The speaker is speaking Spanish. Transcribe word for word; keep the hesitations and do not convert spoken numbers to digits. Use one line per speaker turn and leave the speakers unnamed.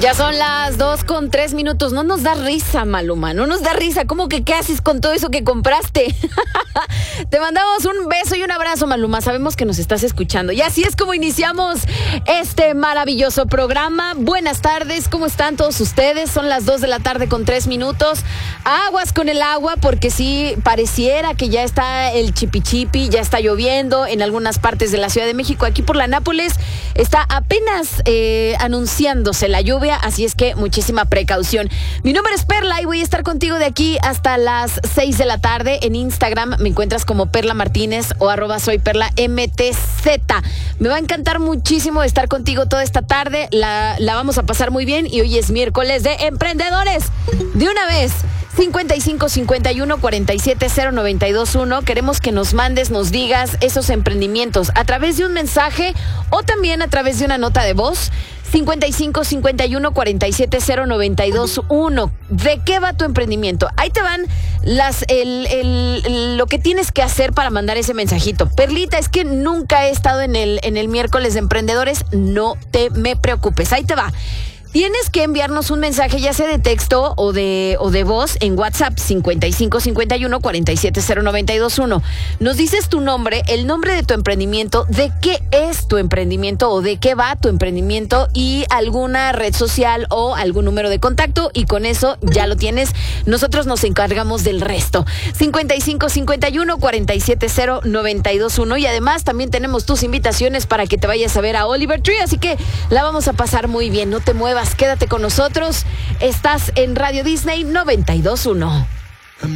Ya son las dos con tres minutos. No nos da risa, Maluma. No nos da risa. ¿Cómo que qué haces con todo eso que compraste? Te mandamos un beso y un abrazo, Maluma. Sabemos que nos estás escuchando. Y así es como iniciamos este maravilloso programa. Buenas tardes. ¿Cómo están todos ustedes? Son las dos de la tarde con tres minutos. Aguas con el agua, porque sí pareciera que ya está el chipichipi, ya está lloviendo en algunas partes de la Ciudad de México. Aquí por la Nápoles está apenas eh, anunciándose la lluvia. Así es que muchísima precaución. Mi nombre es Perla y voy a estar contigo de aquí hasta las seis de la tarde. En Instagram me encuentras como Perla Martínez o arroba soy Perla M T Z. Me va a encantar muchísimo estar contigo toda esta tarde. La, la vamos a pasar muy bien y hoy es miércoles de emprendedores. De una vez, cincuenta y cinco cincuenta y uno cuarenta y siete cero noventa y dos uno. Queremos que nos mandes, nos digas esos emprendimientos a través de un mensaje o también a través de una nota de voz. cincuenta y cinco cincuenta y uno cuarenta y siete cero noventa y dos uno. ¿De qué va tu emprendimiento? Ahí te van las el, el, lo que tienes que hacer para mandar ese mensajito. Perlita, es que nunca he estado en el, en el miércoles de emprendedores. No te me preocupes. Ahí te va. Tienes que enviarnos un mensaje, ya sea de texto o de, o de voz, en WhatsApp cincuenta y cinco cincuenta y uno cuarenta y siete cero noventa y dos uno. Nos dices tu nombre, el nombre de tu emprendimiento, de qué es tu emprendimiento o de qué va tu emprendimiento y alguna red social o algún número de contacto, y con eso ya lo tienes. Nosotros nos encargamos del resto. cincuenta y cinco cincuenta y uno cuarenta y siete cero noventa y dos uno. Y además también tenemos tus invitaciones para que te vayas a ver a Oliver Tree, así que la vamos a pasar muy bien. No te muevas. Quédate con nosotros. Estás en Radio Disney noventa y dos punto uno.